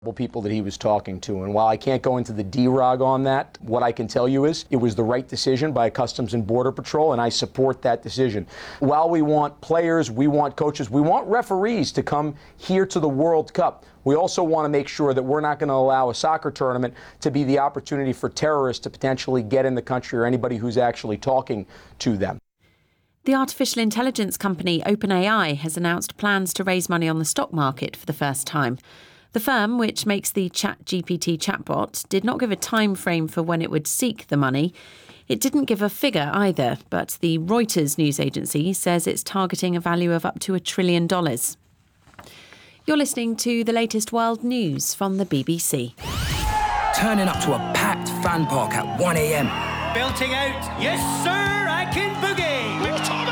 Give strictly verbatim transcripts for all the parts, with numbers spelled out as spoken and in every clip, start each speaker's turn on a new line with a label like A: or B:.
A: people that he was talking to. And while I can't go into the D R O G on that, what I can tell you is it was the right decision by Customs and Border Patrol, and I support that decision. While we want players, we want coaches, we want referees to come here to the World Cup, we also want to make sure that we're not going to allow a soccer tournament to be the opportunity for terrorists to potentially get in the country or anybody who's actually talking to them.
B: The artificial intelligence company OpenAI has announced plans to raise money on the stock market for the first time. The firm, which makes the ChatGPT chatbot, did not give a time frame for when it would seek the money. It didn't give a figure either, but the Reuters news agency says it's targeting a value of up to a trillion dollars. You're listening to the latest world news from the B B C.
C: Turning up to a packed fan park at one a.m.
D: Belting out, yes sir, I can boogie!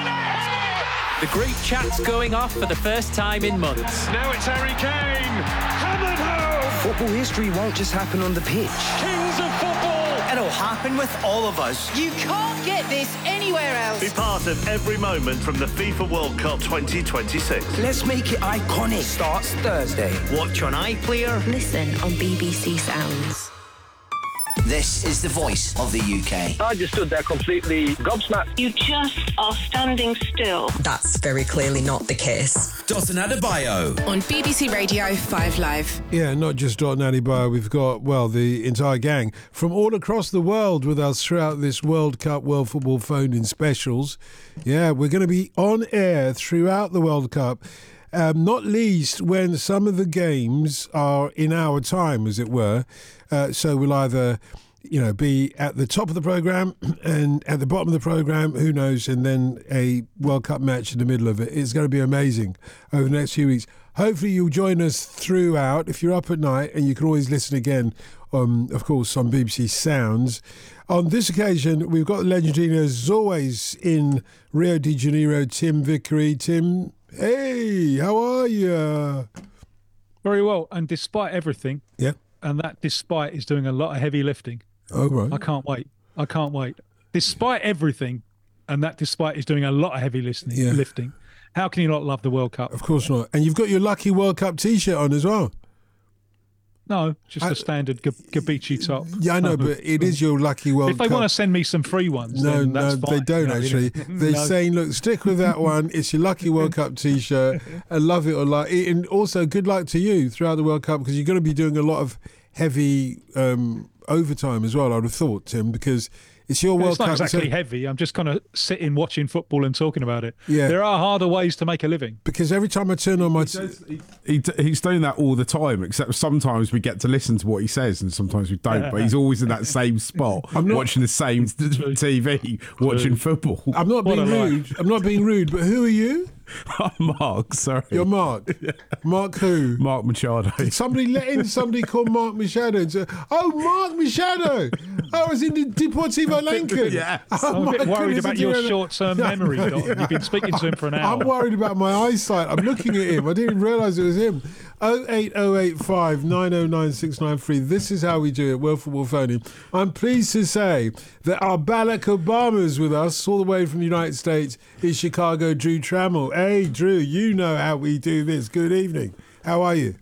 E: The great chat's going off for the first time in months.
F: Now it's Harry Kane, hammered home!
C: Football history won't just happen on the pitch.
F: Kings of football!
D: It'll happen with all of us.
G: You can't get this anywhere else.
H: Be part of every moment from the FIFA World Cup twenty twenty-six.
C: Let's make it iconic. Starts Thursday.
D: Watch on iPlayer.
I: Listen on B B C Sounds.
J: This is the voice of the U K.
K: I just stood there completely gobsmacked.
L: You just are standing still.
M: That's very clearly not the case.
N: Dotun Adebayo.
O: On B B C Radio five Live.
P: Yeah, not just Dotun Adebayo. We've got, well, the entire gang from all across the world with us throughout this World Cup World Football Phone-In specials. Yeah, we're going to be on air throughout the World Cup. Um, not least when some of the games are in our time, as it were. Uh, so we'll either, you know, be at the top of the programme and at the bottom of the programme, who knows, and then a World Cup match in the middle of it. It's going to be amazing over the next few weeks. Hopefully you'll join us throughout. If you're up at night, and you can always listen again, um, of course, on B B C Sounds. On this occasion, we've got the legendary, as always, in Rio de Janeiro, Tim Vickery. Tim, hey, how are you?
Q: Very well, and despite everything,
P: yeah,
Q: and that despite is doing a lot of heavy lifting.
P: Oh, right.
Q: I can't wait. I can't wait. Despite everything, and that despite is doing a lot of heavy listening,
P: yeah.
Q: lifting. How can you not love the World Cup?
P: Of course not. And you've got your lucky World Cup T-shirt on as well.
Q: No, just
P: I,
Q: a standard G- Gabici top.
P: Yeah, I know, but it is your lucky World Cup.
Q: If they want to send me some free ones,
P: no,
Q: then that's
P: no,
Q: fine.
P: they don't
Q: no,
P: actually. They're
Q: no.
P: saying, look, stick with that one. It's your lucky World Cup T-shirt. And love it or like it. And also, good luck to you throughout the World Cup, because you're going to be doing a lot of heavy um, overtime as well, I would have thought, Tim, because it's your World
Q: Cup. It's not
P: Cup.
Q: exactly so, heavy. I'm just kind of sitting watching football and talking about it.
P: Yeah.
Q: There are harder ways to make a living.
P: Because every time I turn on my... T-
R: he does, he, he, he's doing that all the time, except sometimes we get to listen to what he says and sometimes we don't, but he's always in that same spot, I'm not, watching the same T V, watching football.
P: I'm not being rude. I'm not being rude, but who are you?
R: I'm Mark, sorry.
P: You're Mark? Yeah. Mark who?
R: Mark Machado.
P: Did somebody let in somebody called Mark Machado? And say, oh, Mark Machado! I was in the Deportivo Lincoln.
R: Yeah.
Q: Oh, I'm a bit worried about your short-term memory, Dotun. You've been speaking to him for an hour.
P: I'm worried about my eyesight. I'm looking at him. I didn't realise it was him. oh eight oh eight five nine oh nine six nine three. This is how we do it, World Football Phone-In. I'm pleased to say that our Barack Obama's with us, all the way from the United States, in Chicago, Drew Trammell. Hey, Drew, you know how we do this. Good evening. How are you?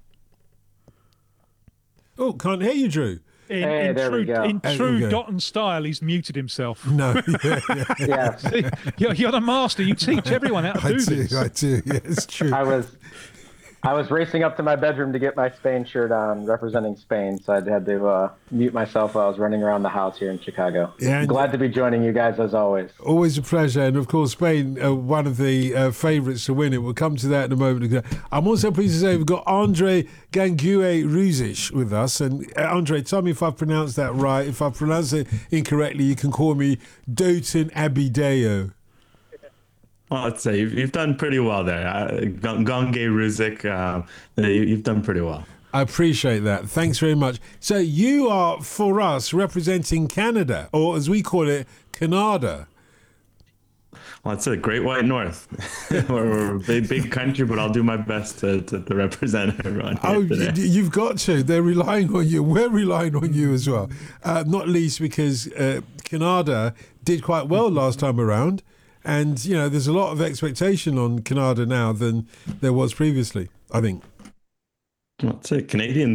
P: Oh, can't hear you, Drew.
Q: In,
K: hey,
Q: in
K: there
Q: true,
K: we go.
Q: in
P: There
Q: true
P: we go.
Q: Dotun style, he's muted himself.
P: No, yeah, yeah.
K: Yes.
Q: See, you're, you're the master. You teach everyone how to
P: I
Q: do,
P: do,
Q: this.
P: I do. Yeah, it's true.
K: I was I was racing up to my bedroom to get my Spain shirt on, representing Spain, so I had to uh, mute myself while I was running around the house here in Chicago.
P: Yeah,
K: Glad to be joining you guys as always.
P: Always a pleasure, and of course Spain, uh, one of the uh, favourites to win it. We'll come to that in a moment. I'm also pleased to say we've got Andre Gangue Ruzic with us, and uh, Andre, tell me if I've pronounced that right. If I've pronounced it incorrectly, you can call me Dotun Adebayo.
S: Well, I'd say you've, you've done pretty well there. Uh, Gangue Ruzic, uh, you, you've done pretty well.
P: I appreciate that. Thanks very much. So you are, for us, representing Canada, or as we call it, Canada.
S: Well, it's a Great White North. we're, we're a big, big country, but I'll do my best to, to, to represent everyone.
P: Oh,
S: today.
P: You've got to. They're relying on you. We're relying on you as well. Uh, not least because uh, Canada did quite well last time around. And, you know, there's a lot of expectation on Canada now than there was previously, I think.
S: Well, that's it. Canadians